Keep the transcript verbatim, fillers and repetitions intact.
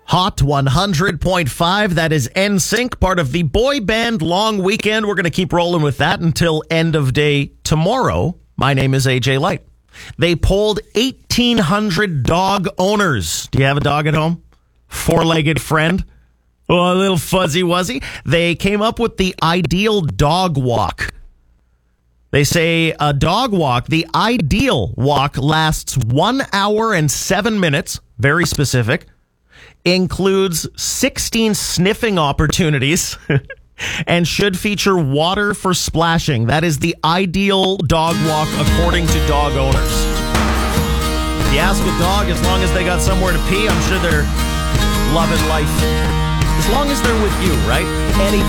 Hot one hundred point five, that is N Sync, part of the boy band long weekend. We're going to keep rolling with that until end of day tomorrow. My name is A J Light. They polled eighteen hundred dog owners. Do you have a dog at home? Four-legged friend? Oh, a little fuzzy wuzzy. They came up with the ideal dog walk. They say a dog walk, the ideal walk lasts one hour and seven minutes, very specific, includes sixteen sniffing opportunities, and should feature water for splashing. That is the ideal dog walk according to dog owners. If you ask a dog, as long as they got somewhere to pee, I'm sure they're loving life. As long as they're with you, right? Any